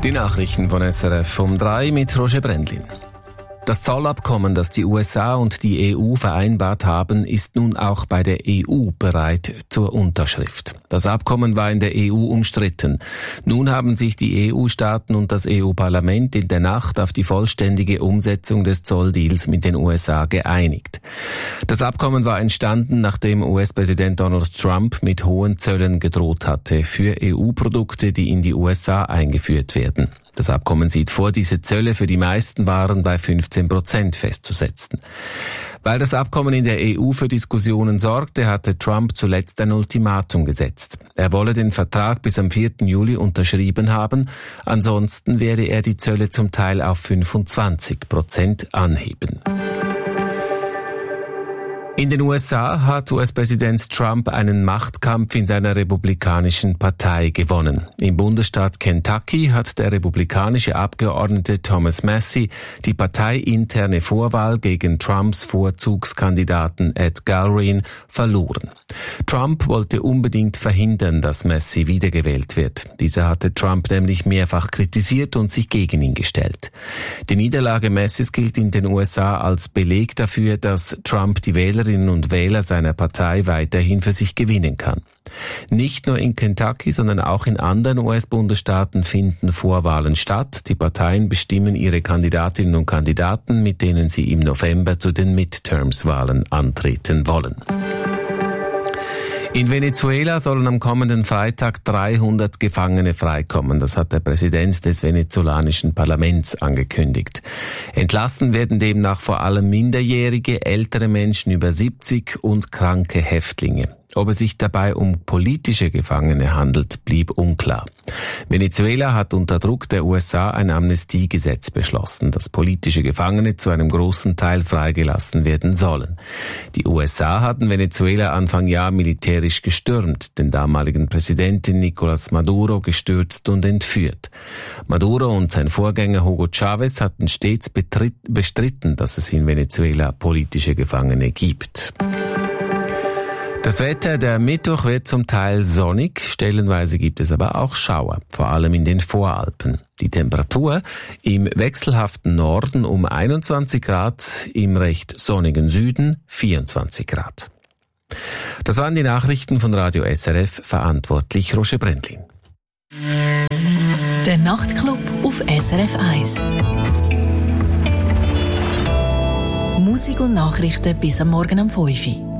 Die Nachrichten von SRF um 3 mit Roger Brendlin. Das Zollabkommen, das die USA und die EU vereinbart haben, ist nun auch bei der EU bereit zur Unterschrift. Das Abkommen war in der EU umstritten. Nun haben sich die EU-Staaten und das EU-Parlament in der Nacht auf die vollständige Umsetzung des Zolldeals mit den USA geeinigt. Das Abkommen war entstanden, nachdem US-Präsident Donald Trump mit hohen Zöllen gedroht hatte für EU-Produkte, die in die USA eingeführt werden. Das Abkommen sieht vor, diese Zölle für die meisten Waren bei 15% festzusetzen. Weil das Abkommen in der EU für Diskussionen sorgte, hatte Trump zuletzt ein Ultimatum gesetzt. Er wolle den Vertrag bis am 4. Juli unterschrieben haben, ansonsten werde er die Zölle zum Teil auf 25% anheben. In den USA hat US-Präsident Trump einen Machtkampf in seiner republikanischen Partei gewonnen. Im Bundesstaat Kentucky hat der republikanische Abgeordnete Thomas Massie die parteiinterne Vorwahl gegen Trumps Vorzugskandidaten Ed Galbraith verloren. Trump wollte unbedingt verhindern, dass Massie wiedergewählt wird. Dieser hatte Trump nämlich mehrfach kritisiert und sich gegen ihn gestellt. Die Niederlage Massies gilt in den USA als Beleg dafür, dass Trump die Wählerinnen und Wähler seiner Partei weiterhin für sich gewinnen kann. Nicht nur in Kentucky, sondern auch in anderen US-Bundesstaaten finden Vorwahlen statt. Die Parteien bestimmen ihre Kandidatinnen und Kandidaten, mit denen sie im November zu den Midterms-Wahlen antreten wollen. In Venezuela sollen am kommenden Freitag 300 Gefangene freikommen. Das hat der Präsident des venezolanischen Parlaments angekündigt. Entlassen werden demnach vor allem Minderjährige, ältere Menschen über 70 und kranke Häftlinge. Ob es sich dabei um politische Gefangene handelt, blieb unklar. Venezuela hat unter Druck der USA ein Amnestiegesetz beschlossen, dass politische Gefangene zu einem großen Teil freigelassen werden sollen. Die USA hatten Venezuela Anfang Jahr militärisch gestürmt, den damaligen Präsidenten Nicolás Maduro gestürzt und entführt. Maduro und sein Vorgänger Hugo Chávez hatten stets bestritten, dass es in Venezuela politische Gefangene gibt. Das Wetter, der Mittwoch wird zum Teil sonnig, stellenweise gibt es aber auch Schauer, vor allem in den Voralpen. Die Temperatur im wechselhaften Norden um 21 Grad, im recht sonnigen Süden 24 Grad. Das waren die Nachrichten von Radio SRF, verantwortlich Roger Brendlin. Der Nachtclub auf SRF 1. Musik und Nachrichten bis am Morgen um 5 Uhr.